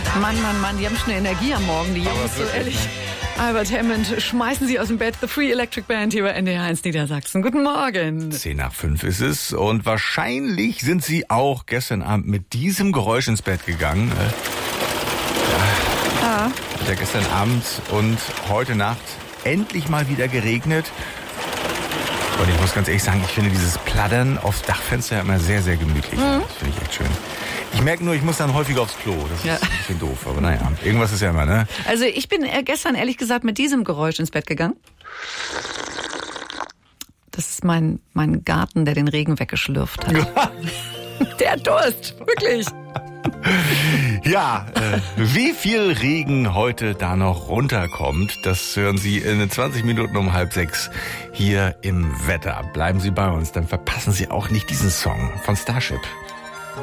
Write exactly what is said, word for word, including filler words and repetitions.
Mann, Mann, Mann, die haben schon eine Energie am Morgen, die Jungs, so ehrlich. Albert Hammond, schmeißen Sie aus dem Bett. The Free Electric Band hier bei N D R eins Niedersachsen. Guten Morgen. Zehn nach fünf ist es und wahrscheinlich sind Sie auch gestern Abend mit diesem Geräusch ins Bett gegangen. Ja, Ah. hat ja gestern Abend und heute Nacht endlich mal wieder geregnet. Und ich muss ganz ehrlich sagen, ich finde dieses Plattern aufs Dachfenster immer sehr, sehr gemütlich. Mhm. Das finde ich echt schön. Ich merke nur, ich muss dann häufig aufs Klo. Das Ja. ist ein bisschen doof, aber naja, irgendwas ist ja immer, ne? Also ich bin äh, gestern ehrlich gesagt mit diesem Geräusch ins Bett gegangen. Das ist mein, mein Garten, der den Regen weggeschlürft hat. Der Durst, wirklich. Ja, äh, wie viel Regen heute da noch runterkommt, das hören Sie in zwanzig Minuten um halb sechs hier im Wetter. Bleiben Sie bei uns, dann verpassen Sie auch nicht diesen Song von Starship.